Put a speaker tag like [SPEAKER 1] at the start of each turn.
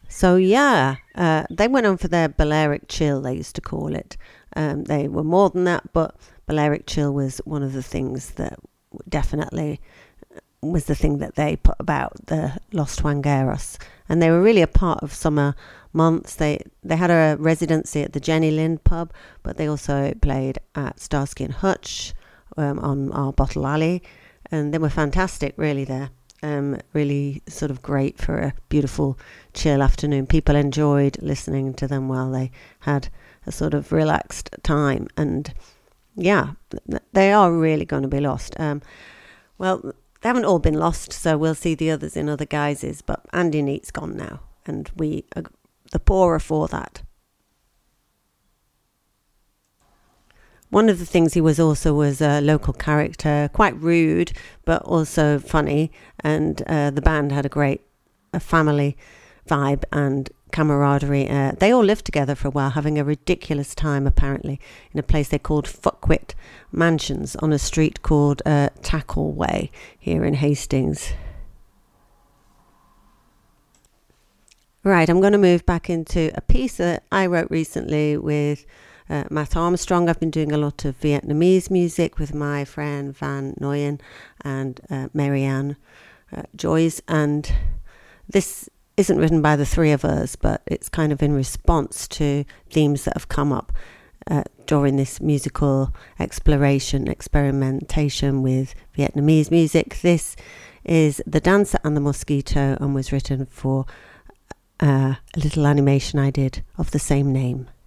[SPEAKER 1] So yeah, they went on for their Balearic chill, they used to call it. They were more than that, but Balearic chill was one of the things that definitely was the thing that they put about the Los Twangueros. And they were really a part of summer months. They had a residency at the Jenny Lind pub, but they also played at Starsky and Hutch on our Bottle Alley. And they were fantastic, really, there. Really sort of great for a beautiful chill afternoon. People enjoyed listening to them while they had a sort of relaxed time. And yeah, they are really going to be lost. Well, they haven't all been lost, so we'll see the others in other guises. But Andy Neat's gone now, and we are the poorer for that. One of the things he was also was a local character, quite rude, but also funny. And the band had a family vibe and camaraderie. They all lived together for a while, having a ridiculous time, apparently, in a place they called Fuckwit Mansions on a street called Tackle Way here in Hastings. Right, I'm going to move back into a piece that I wrote recently with Matt Armstrong. I've been doing a lot of Vietnamese music with my friend Van Nguyen and Marianne Joyce, and this isn't written by the three of us, but it's kind of in response to themes that have come up during this musical experimentation with Vietnamese music. This is The Dancer and the Mosquito and was written for a little animation I did of the same name.